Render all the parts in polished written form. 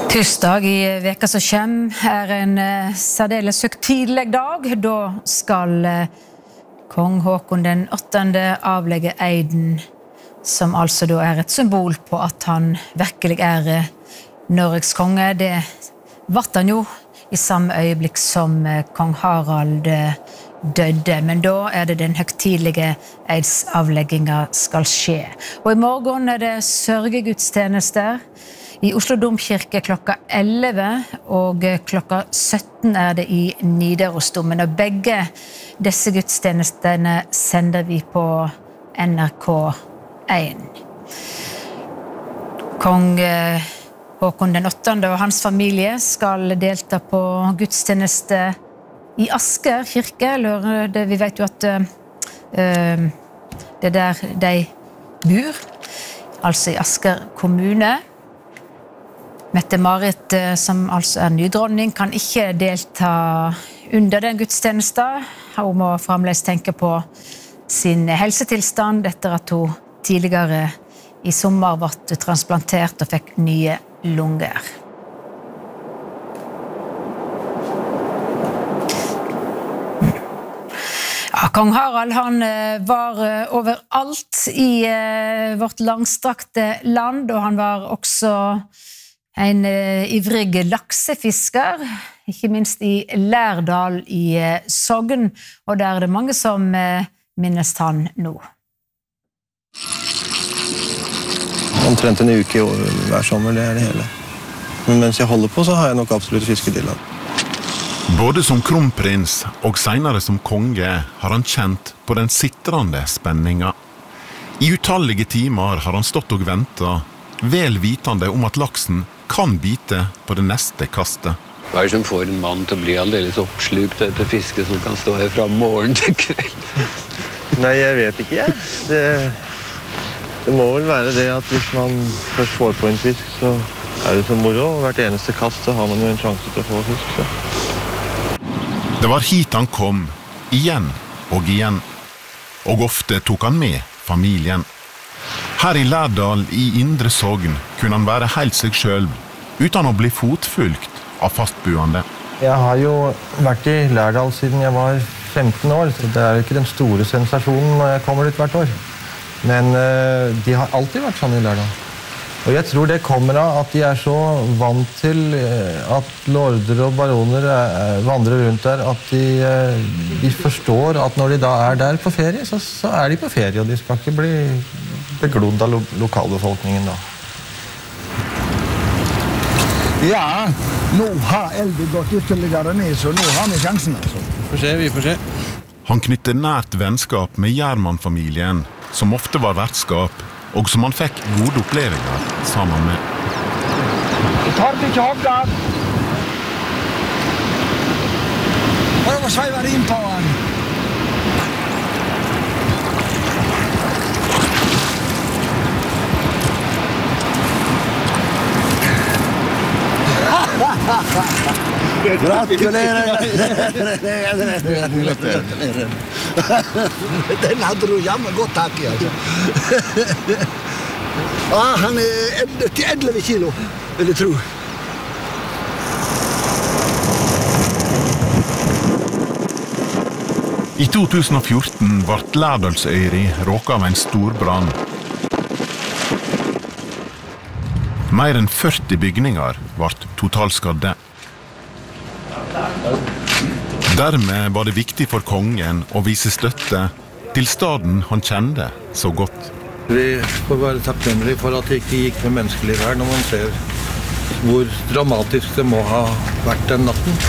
Tirsdag i veka som kommer en særdeles høgtidelig dag. Da skal kong Håkon den 8. avlegge eiden, som altså da et symbol på at han virkelig Norges konge. Det var han jo i samme øyeblikk som kong Harald døde, men da det den høgtidlige eidsavlegginga skal skje. Og i morgen det sørgegudstjenester i Oslo Domkirke klokka 11, og klokka 17 det i Nidarosdomen. Og begge disse gudstjenestene sender vi på NRK1. Kong Håkon den 8. og hans familie skal delta på gudstjeneste i Asker kirke. Vi vet jo at det der de bor, altså i Asker kommune. Mette-Marit, som altså nydronning, kan ikke delta under den gudstjenesten. Hun må fremdeles tenke på sin helsetilstand etter at hun tidligere i sommer ble transplantert og fikk nye lunger. Ja, kong Harald han var overalt i vårt langstrakte land, og han var også en ivrig laksefisker, ikke minst i Lærdal i Sogn, og der det mange som minnes han nå. Omtrent en uke hver sommer, det det hele. Men mens jeg holder på, så har jeg nok absolutt fisket i land. Både som kronprins og senere som konge har han kjent på den sitrende spenninga. I utallige timer har han stått og ventet, vel vitende om at laksen kan bite på det neste kastet. Hva det som får en mann til å bli aldeles oppslukt etter fiske som kan stå her fra morgen til kveld? Nei, jeg vet ikke, jeg. Det må vel være det at hvis man først får på en fisk, så det så moro, og hvert eneste kast så har man jo en sjanse til å få fisk. Så. Det var hit han kom, igjen og igjen, og ofte tok han med familien. Her i Lærdal i Indre Sogn kunne han være helt seg selv, uten å bli fotfulgt av fastboende. Jeg har jo vært i Lærdal siden jeg var 15 år, så det jo ikke den store sensasjonen når jeg kommer dit hvert år. Men de har alltid vært sånn i Lærdal. Og jeg tror det kommer av at de så vant til at lorder og baroner vandrer rundt der, at de forstår at når de da der på ferie, så de på ferie, og de skal ikke bli beglodd av lokalbefolkningen da. Ja, nå har elden gått ytterligere ned, så nå har vi sjansen. Altså. Vi får se. Han knyttet nært vennskap med Gjerman-familien, som ofte var vertskap, og som han fikk gode opplevelser sammen med. Jeg tar det ikke hogg av. Prøv å sveive det inn på han. Gratulerer! Den hadde du jammen godt tak i, altså. Han til 11 kilo, vil jeg tro. I 2014 ble Lærdalsøyri råket av en storbrann. Mer enn 40 bygninger ble totalskadde. Dermed var det viktig for kongen å vise støtte til staden han kjente så godt. Vi får være takknemlige for at det ikke gikk med menneskeliv her, når man ser hvor dramatisk det må ha vært den natten.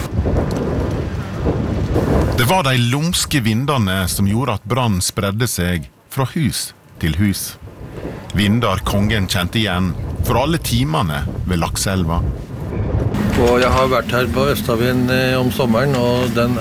Det var de lumske vindene som gjorde at brann spredde seg fra hus til hus. Vindar kongen kjente igjen for alle timene ved Lakselva. Og jeg har vært her på Østavien om sommeren, og den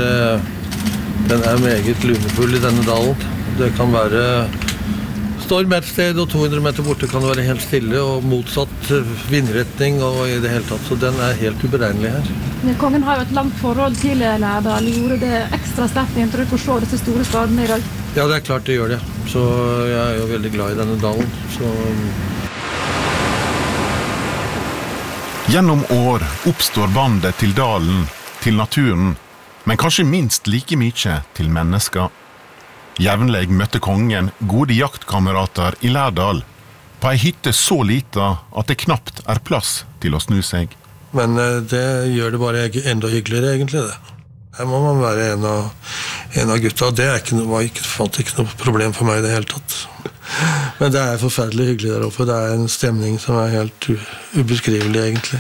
meget lunefull i denne dalen. Det kan være storm et sted, og 200 meter borte kan det være helt stille, og motsatt vindretning og i det hele tatt, så den helt uberegnelig her. Men kongen har jo et langt forhold til Lærdal. Gjorde det ekstra sterkt inntrykk å se disse store skadene i dag? Ja, det klart det gjør det. Så jeg jo veldig glad i denne dalen. Så Gjennom år oppstår bandet til dalen, til naturen, men kanskje minst like mye til mennesker. Jevnlig møtte kongen gode jaktkamerater i Lærdal, på ei hytte så lita at det knapt plass til å snu seg. Men det gjør det bare enda hyggeligere egentlig det. Her må man være en av gutta, og det fant ikke noe problem for meg i det hele tatt. Men det forferdelig hyggelig der oppe, det en stemning som helt ubeskrivelig egentlig.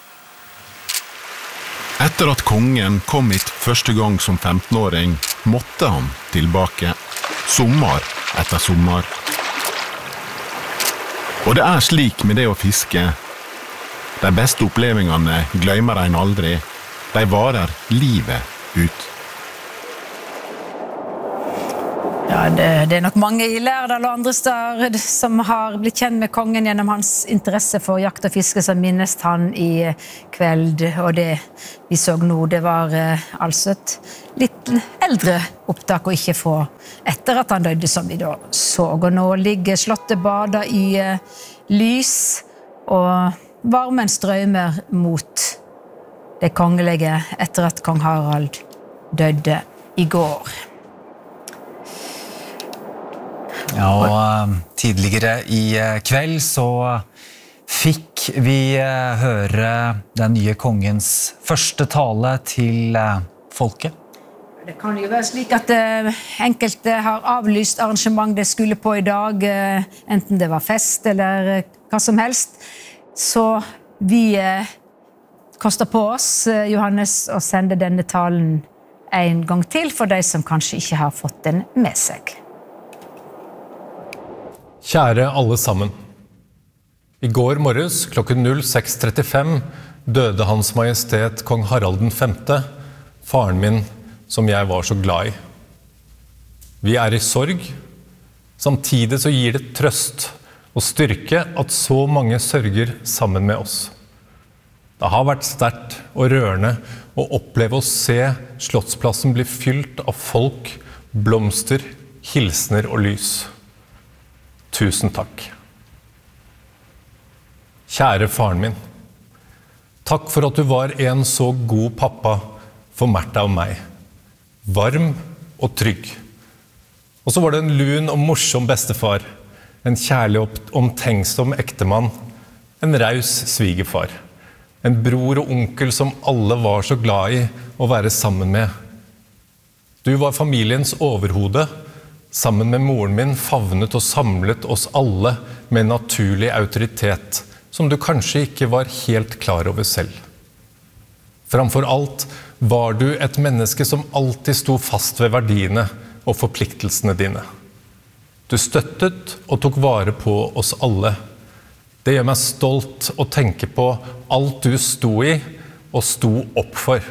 Etter at kongen kom hit første gang som 15-åring, måtte han tilbake, sommer etter sommer. Og det slik med det å fiske. De beste opplevelsene glemmer en aldri, de varer livet ut. Ja, det nok mange i Lærdal og andre steder som har blitt kjent med kongen gjennom hans interesse for jakt og fiske som minnes han i kveld, og det vi så nå, det var altså et litt eldre opptak og ikke få etter at han døde som vi da så, og nå ligger slottet badet i lys, og varmen strømmer mot det kongelige etter at kong Harald døde i går. Ja, og tidligere i kveld så fikk vi høre den nye kongens første tale til folket. Det kan jo være slik at enkelte har avlyst arrangement det skulle på i dag, enten det var fest eller hva som helst. Så vi kostet på oss, Johannes, å sende denne talen en gang til for de som kanskje ikke har fått den med seg. Kjære alle sammen. I går morges klokken 06:35 døde Hans Majestet Kong Harald den 5., faren min som jeg var så glad i. Vi i sorg, samtidig så gir det trøst og styrke at så mange sørger sammen med oss. Det har vært sterkt og rørende å oppleve å se Slottsplassen bli fylt av folk, blomster, hilsner og lys. Tusen takk. Kjære faren min, takk for at du var en så god pappa for Märtha og meg. Varm og trygg. Og så var det en lun og morsom bestefar, en kjærlig og omtenksom ektemann, en raus svigerfar, en bror og onkel som alle var så glad i å være sammen med. Du var familiens overhode. Sammen med moren min favnet og samlet oss alle med naturlig autoritet, som du kanskje ikke var helt klar over selv. Framfor alt var du et menneske som alltid sto fast ved verdiene og forpliktelsene dine. Du støttet og tok vare på oss alle. Det gjør meg stolt å tenke på alt du sto i og sto opp for.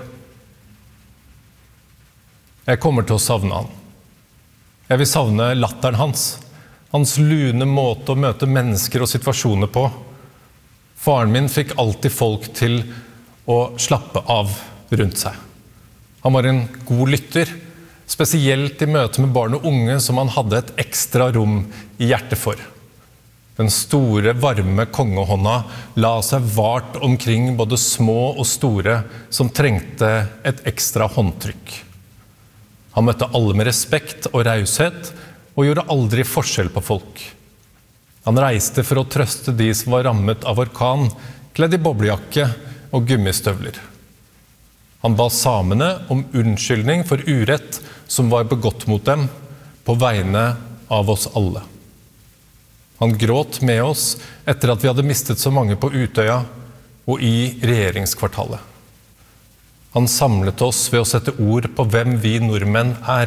Jeg kommer til å savne han. Jeg vil savne latteren hans lune måte å møte mennesker og situasjoner på. Faren min fikk alltid folk til å slappe av rundt seg. Han var en god lytter, spesielt i møte med barn og unge som han hadde et ekstra rom i hjertet for. Den store, varme kongehånda la seg vart omkring både små og store som trengte et ekstra håndtrykk. Han møtte alle med respekt og raushet, og gjorde aldri forskjell på folk. Han reiste for å trøste de som var rammet av orkan, kledd i boblejakke og gummistøvler. Han ba samene om unnskyldning for urett som var begått mot dem, på vegne av oss alle. Han gråt med oss etter at vi hadde mistet så mange på Utøya og i regjeringskvartalet. Han samlet oss ved å sette ord på hvem vi nordmenn er.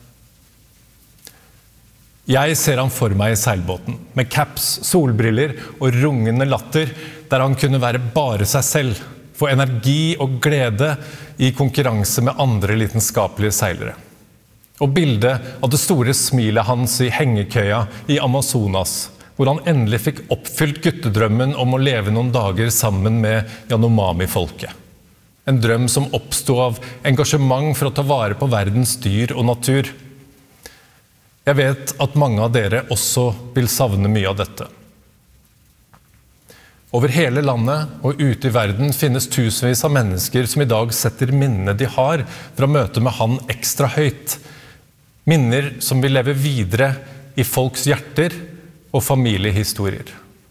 Jeg ser han for meg i seilbåten, med caps, solbriller og rungende latter, der han kunne være bare seg selv, få energi og glede i konkurranse med andre lidenskapelige seilere. Og bildet av det store smilet hans i hengekøya i Amazonas, hvor han endelig fikk oppfylt guttedrømmen om å leve noen dager sammen med Yanomami-folket. En drøm som oppstod av engasjement for å ta vare på verdens dyr og natur. Jeg vet at mange av dere også vil savne mye av dette. Over hele landet og ute i verden finnes tusenvis av mennesker som i dag setter minnene de har fra møte med han ekstra høyt. Minner som vil leve videre i folks hjerter og familiehistorier.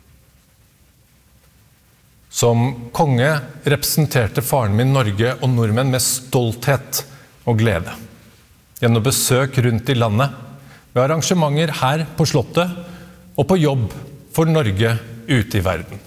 Som konge representerte faren min Norge og nordmenn med stolthet og glede. Gjennom besøk rundt i landet, ved arrangementer her på Slottet og på jobb for Norge ute i verden.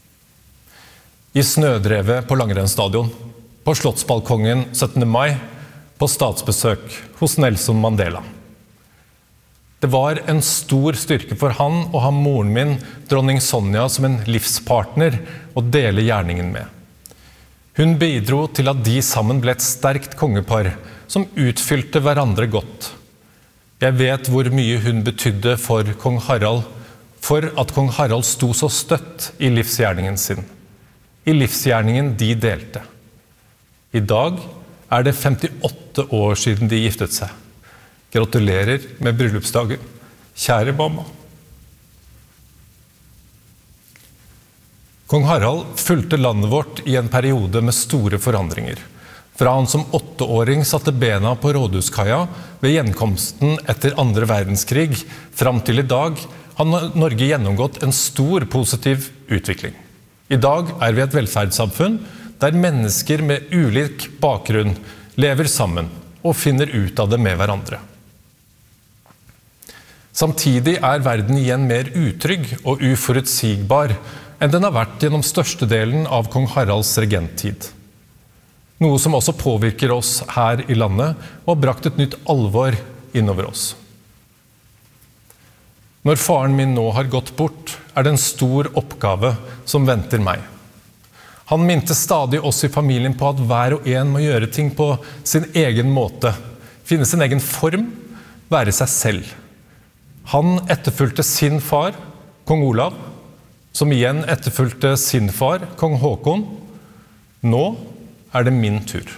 I snødrevet på Langrennsstadion, på Slottsbalkongen 17. mai, på statsbesøk hos Nelson Mandela. Det var en stor styrke for han å ha moren min, dronning Sonja, som en livspartner å dele gjerningen med. Hun bidro til at de sammen ble et sterkt kongepar som utfylte hverandre godt. Jeg vet hvor mye hun betydde for kong Harald, for at kong Harald sto så støtt i livsgjerningen sin. I livsgjerningen de delte. I dag det 58 år siden de giftet seg. Gratulerer med bryllupsdagen, kjære mamma. Kong Harald fulgte landet vårt i en periode med store forandringer. Fra han som 8-åring satte bena på Rådhuskaia ved gjenkomsten etter 2. verdenskrig, fram til i dag har Norge gjennomgått en stor positiv utvikling. I dag vi et velferdssamfunn der mennesker med ulik bakgrunn lever sammen og finner ut av det med hverandre. Samtidig verden igjen mer utrygg og uforutsigbar enn den har vært gjennom størstedelen av kong Haralds regenttid. Noe som også påvirker oss her i landet og har brakt et nytt alvor innover oss. Når faren min nå har gått bort, det en stor oppgave som venter meg. Han minte stadig oss i familien på at hver og en må gjøre ting på sin egen måte, finne sin egen form, være seg selv. Han etterfulgte sin far, kong Olav, som igjen etterfulgte sin far, kong Håkon. Nå det min tur.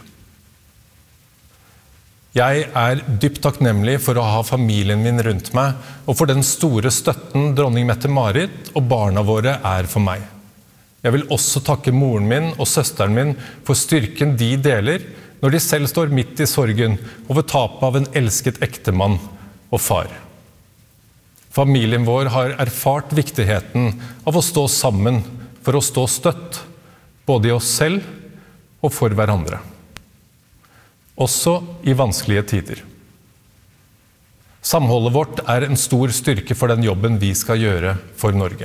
Jeg dypt takknemlig for å ha familien min rundt meg, og for den store støtten dronning Mette-Marit og barna våre for meg. Jeg vil også takke moren min og søsteren min for styrken de deler når de selv står midt i sorgen over tapet av en elsket ektemann og far. Familien vår har erfart viktigheten av å stå sammen for å stå støtt, både i oss selv og for hverandre. Også i vanskelige tider. Samholdet vårt en stor styrke for den jobben vi skal gjøre for Norge.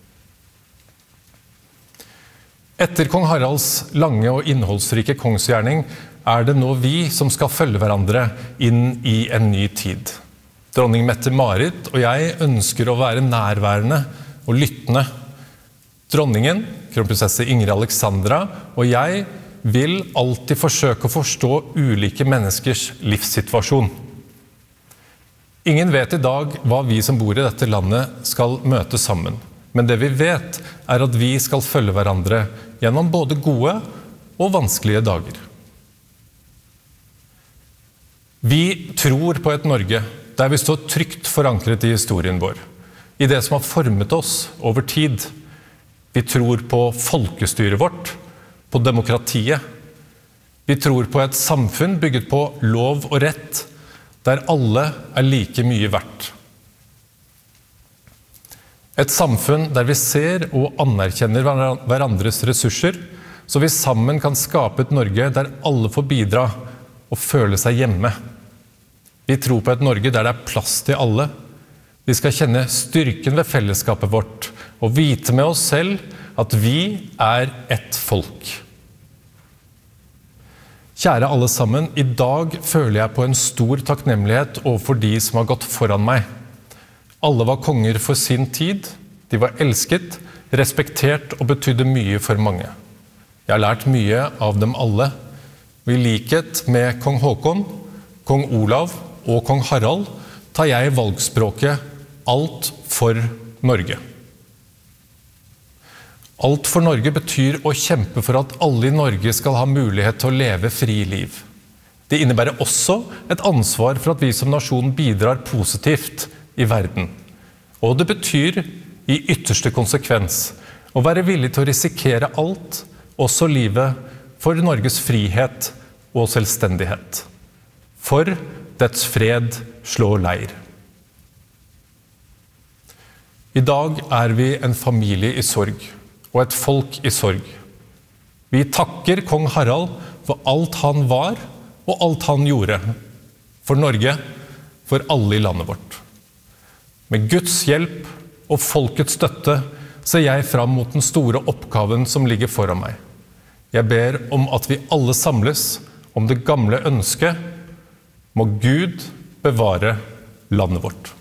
Etter kong Haralds lange og innholdsrike kongsgjerning det nå vi som skal følge hverandre inn i en ny tid. Dronning Mette-Marit og jeg ønsker å være nærværende og lyttende. Dronningen, kronprinsesse Ingrid Alexandra og jeg vil alltid forsøke å forstå ulike menneskers livssituasjon. Ingen vet i dag hva vi som bor i dette landet skal møte sammen. Men det vi vet at vi skal følge hverandre gjennom både gode og vanskelige dager. Vi tror på et Norge der vi står trygt forankret i historien vår, i det som har formet oss over tid. Vi tror på folkestyret vårt, på demokratiet. Vi tror på et samfunn bygget på lov og rett, der alle like mye verdt. Et samfunn der vi ser og anerkjenner hverandres ressurser, så vi sammen kan skape et Norge der alle får bidra og føle seg hjemme. Vi tror på et Norge der det plass til alle. Vi skal kjenne styrken ved fellesskapet vårt, og vite med oss selv at vi ett folk. Kjære alle sammen, i dag føler jeg på en stor takknemlighet overfor de som har gått foran meg. Alle var konger for sin tid, de var elsket, respektert og betydde mye for mange. Jeg har lært mye av dem alle, og i likhet med kong Håkon, kong Olav og kong Harald tar jeg valgspråket alt for Norge. Alt for Norge betyr å kjempe for at alle i Norge skal ha mulighet til å leve fri liv. Det innebærer også et ansvar for at vi som nasjon bidrar positivt i verden. Og det betyr i ytterste konsekvens og være villig til å risikere alt, også livet, for Norges frihet og selvstendighet. For dets fred slår leir. I dag vi en familie i sorg, og et folk i sorg. Vi takker kong Harald for alt han var, og alt han gjorde. For Norge, for alle i landet vårt. Med Guds hjelp og folkets støtte ser jeg fram mot den store oppgaven som ligger foran meg. Jeg ber om at vi alle samles om det gamle ønsket. Må Gud bevare landet vårt.